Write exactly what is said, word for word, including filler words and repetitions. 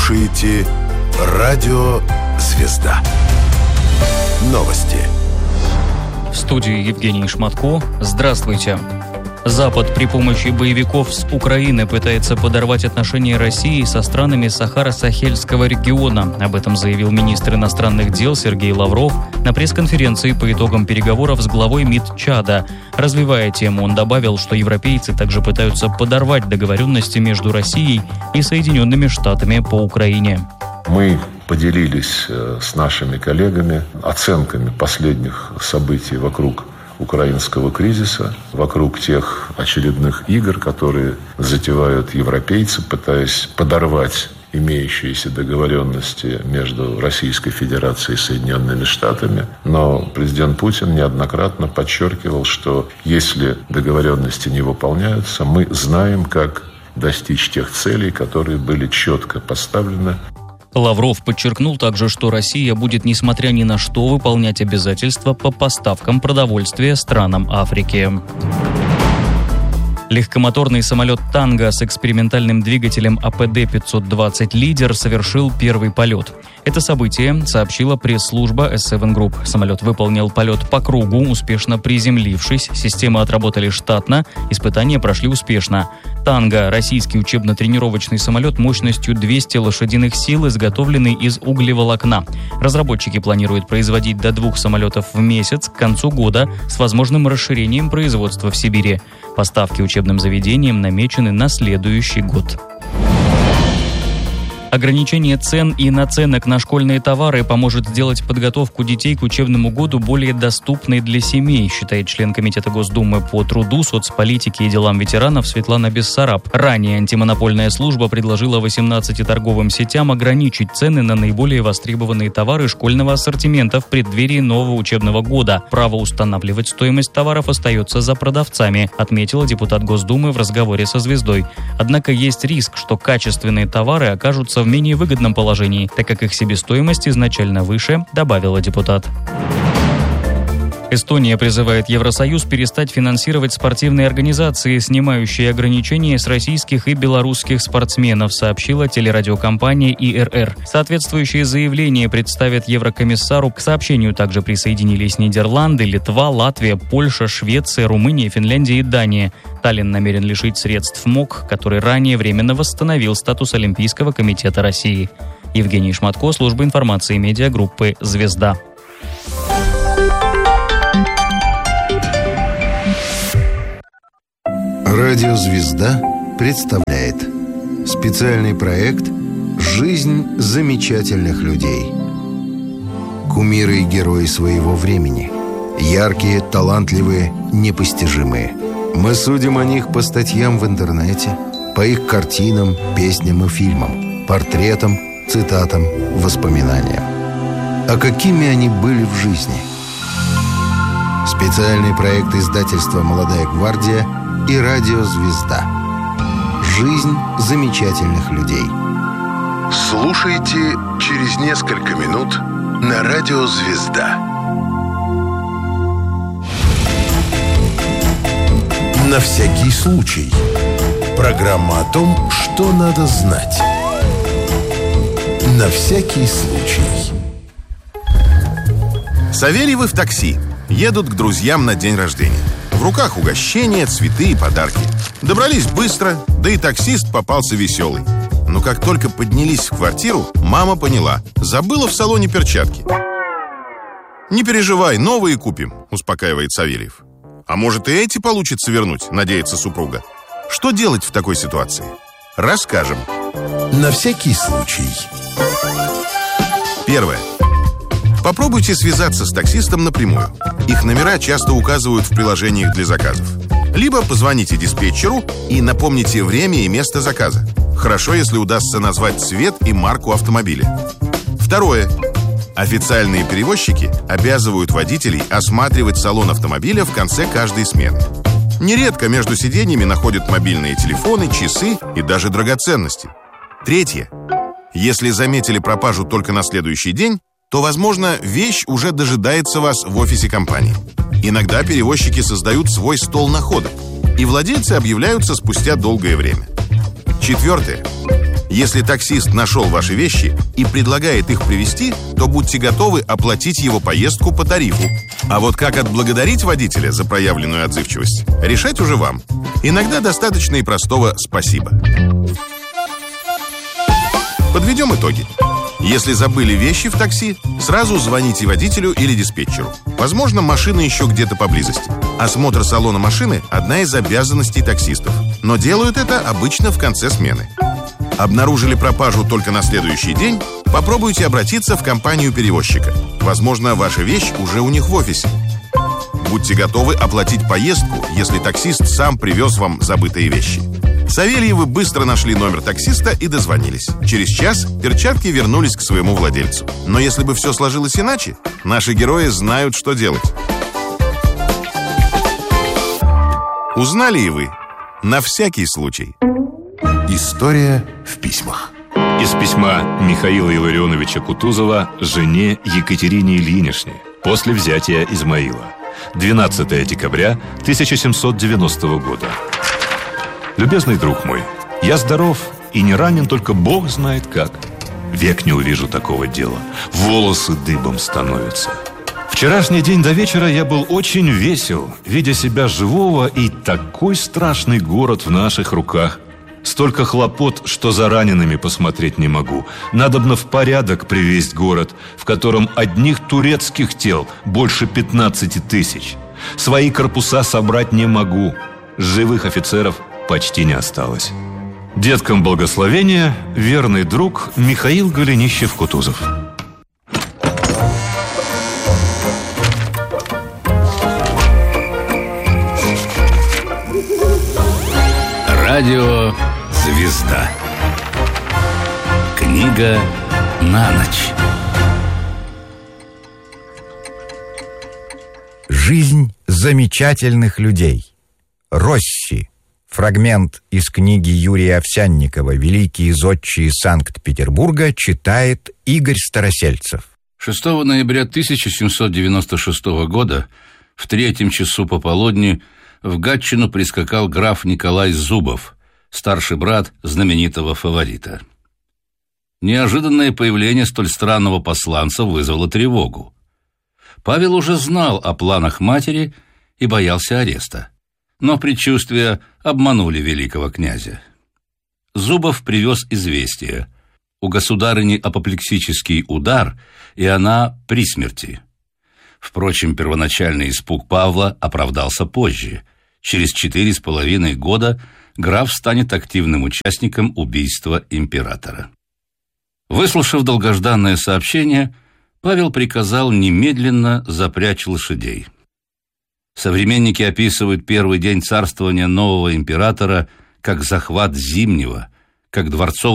слушаете радио «Звезда». Новости. В студии Евгений Шматко. Здравствуйте. Запад при помощи боевиков с Украины пытается подорвать отношения России со странами Сахаро-Сахельского региона. Об этом заявил министр иностранных дел Сергей Лавров на пресс-конференции по итогам переговоров с главой МИД Чада. Развивая тему, он добавил, что европейцы также пытаются подорвать договоренности между Россией и Соединенными Штатами по Украине. Мы поделились с нашими коллегами оценками последних событий вокруг украинского кризиса, вокруг тех очередных игр, которые затевают европейцы, пытаясь подорвать имеющиеся договоренности между Российской Федерацией и Соединенными Штатами. Но президент Путин неоднократно подчеркивал, что если договоренности не выполняются, мы знаем, как достичь тех целей, которые были четко поставлены. Лавров подчеркнул также, что Россия будет, несмотря ни на что, выполнять обязательства по поставкам продовольствия странам Африки. Легкомоторный самолет «Танго» с экспериментальным двигателем А Пэ Дэ пятьсот двадцать «Лидер» совершил первый полет. Это событие сообщила пресс-служба эс севен Group. Самолет выполнил полет по кругу, успешно приземлившись. Системы отработали штатно, испытания прошли успешно. «Танго» – российский учебно-тренировочный самолет мощностью двести лошадиных сил, изготовленный из углеволокна. Разработчики планируют производить до двух самолетов в месяц к концу года с возможным расширением производства в Сибири. Поставки учебным заведениям намечены на следующий год. Ограничение цен и наценок на школьные товары поможет сделать подготовку детей к учебному году более доступной для семей, считает член Комитета Госдумы по труду, соцполитике и делам ветеранов Светлана Бессараб. Ранее антимонопольная служба предложила восемнадцати торговым сетям ограничить цены на наиболее востребованные товары школьного ассортимента в преддверии нового учебного года. Право устанавливать стоимость товаров остается за продавцами, отметила депутат Госдумы в разговоре со «Звездой». Однако есть риск, что качественные товары окажутся в менее выгодном положении, так как их себестоимость изначально выше, добавила депутат. Эстония призывает Евросоюз перестать финансировать спортивные организации, снимающие ограничения с российских и белорусских спортсменов, сообщила телерадиокомпания И Эр Эр. Соответствующее заявление представят еврокомиссару. К сообщению также присоединились Нидерланды, Литва, Латвия, Польша, Швеция, Румыния, Финляндия и Дания. Таллин намерен лишить средств МОК, который ранее временно восстановил статус Олимпийского комитета России. Евгений Шматко, служба информации медиагруппы «Звезда». Радио «Звезда» представляет специальный проект «Жизнь замечательных людей». Кумиры и герои своего времени. Яркие, талантливые, непостижимые. Мы судим о них по статьям в интернете, по их картинам, песням и фильмам, портретам, цитатам, воспоминаниям. А какими они были в жизни? Специальный проект издательства «Молодая гвардия» и радио «Звезда». Жизнь замечательных людей. Слушайте через несколько минут на радио «Звезда». На всякий случай. Программа о том, что надо знать. На всякий случай. Савельевы в такси. Едут к друзьям на день рождения. В руках угощения, цветы и подарки. Добрались быстро, да и таксист попался веселый. Но как только поднялись в квартиру, мама поняла: забыла в салоне перчатки. «Не переживай, новые купим», — успокаивает Савельев. «А может, и эти получится вернуть», — надеется супруга. Что делать в такой ситуации? Расскажем. На всякий случай. Первое. Попробуйте связаться с таксистом напрямую. Их номера часто указывают в приложениях для заказов. Либо позвоните диспетчеру и напомните время и место заказа. Хорошо, если удастся назвать цвет и марку автомобиля. Второе. Официальные перевозчики обязывают водителей осматривать салон автомобиля в конце каждой смены. Нередко между сиденьями находят мобильные телефоны, часы и даже драгоценности. Третье. Если заметили пропажу только на следующий день, то, возможно, вещь уже дожидается вас в офисе компании. Иногда перевозчики создают свой стол находок, и владельцы объявляются спустя долгое время. Четвертое. Если таксист нашел ваши вещи и предлагает их привезти, то будьте готовы оплатить его поездку по тарифу. А вот как отблагодарить водителя за проявленную отзывчивость, решать уже вам. Иногда достаточно и простого «спасибо». Подведем итоги. Если забыли вещи в такси, сразу звоните водителю или диспетчеру. Возможно, машина еще где-то поблизости. Осмотр салона машины – одна из обязанностей таксистов. Но делают это обычно в конце смены. Обнаружили пропажу только на следующий день? Попробуйте обратиться в компанию перевозчика. Возможно, ваша вещь уже у них в офисе. Будьте готовы оплатить поездку, если таксист сам привез вам забытые вещи. Савельевы быстро нашли номер таксиста и дозвонились. Через час перчатки вернулись к своему владельцу. Но если бы все сложилось иначе, наши герои знают, что делать. Узнали и вы? На всякий случай. История в письмах. Из письма Михаила Илларионовича Кутузова жене Екатерине Ильиничне после взятия Измаила. двенадцатого декабря тысяча семьсот девяностого года. Любезный друг мой, я здоров и не ранен, только Бог знает как. Век не увижу такого дела. Волосы дыбом становятся. Вчерашний день до вечера я был очень весел, видя себя живого, и такой страшный город в наших руках. Столько хлопот, что за ранеными посмотреть не могу. Надобно в порядок привесть город, в котором одних турецких тел больше пятнадцати тысяч. Свои корпуса собрать не могу. Живых офицеров почти не осталось. Деткам благословения, верный друг Михаил Голенищев-Кутузов. Радио «Звезда». Книга на ночь. Жизнь замечательных людей. Росси. Фрагмент из книги Юрия Овсянникова «Великие зодчие Санкт-Петербурга» читает Игорь Старосельцев. шестого ноября тысяча семьсот девяносто шестого года в третьем часу пополудни в Гатчину прискакал граф Николай Зубов, старший брат знаменитого фаворита. Неожиданное появление столь странного посланца вызвало тревогу. Павел уже знал о планах матери и боялся ареста. Но предчувствия обманули великого князя. Зубов привез известие. У государыни апоплексический удар, и она при смерти. Впрочем, первоначальный испуг Павла оправдался позже. Через четыре с половиной года граф станет активным участником убийства императора. Выслушав долгожданное сообщение, Павел приказал немедленно запрячь лошадей. Современники описывают первый день царствования нового императора как захват Зимнего, как дворцовый